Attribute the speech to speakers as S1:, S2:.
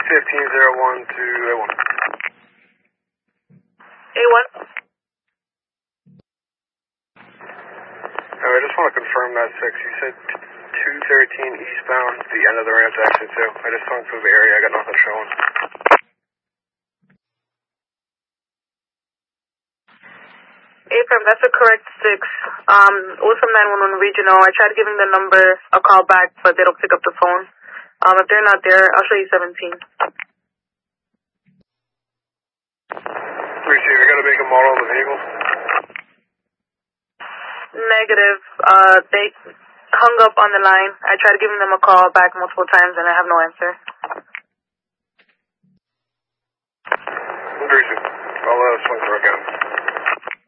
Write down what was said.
S1: 1501 to A1.
S2: A1.
S1: I just want to confirm that 6. You said 213 eastbound, the end of the ramp's exit 2. I just swung through the area, I got nothing showing.
S2: AFM, that's a correct 6. Also 911 regional. I tried giving the number a call back, but they don't pick up the phone. If they're not there, I'll show you 17.
S1: Receive, you got to make a model of the vehicle?
S2: Negative. They hung up on the line. I tried giving them a call back multiple times, and I have no answer.
S1: Receive. I'll swing through again.